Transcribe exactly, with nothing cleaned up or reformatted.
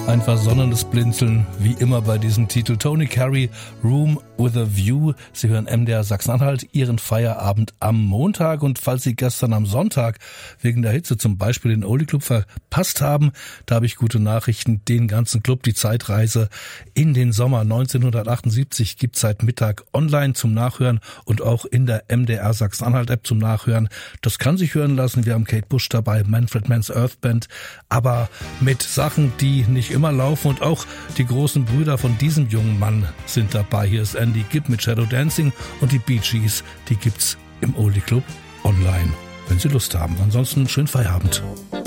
Ein versonnenes Blinzeln, wie immer bei diesem Titel. Tony Carey, Room with a View. Sie hören M D R Sachsen-Anhalt, Ihren Feierabend am Montag. Und falls Sie gestern am Sonntag wegen der Hitze zum Beispiel den Oldie Club verpasst haben, da habe ich gute Nachrichten. Den ganzen Club, die Zeitreise in den Sommer neunzehnhundertachtundsiebzig, gibt seit Mittag online zum Nachhören und auch in der M D R Sachsen-Anhalt-App zum Nachhören. Das kann sich hören lassen. Wir haben Kate Bush dabei, Manfred Mann's Earth Band, aber mit Sachen, die nicht immer laufen, und auch die großen Brüder von diesem jungen Mann sind dabei. Hier ist Andy Gibb mit Shadow Dancing und die Bee Gees, die gibt's im Oldie Club online, wenn Sie Lust haben. Ansonsten schönen Feierabend.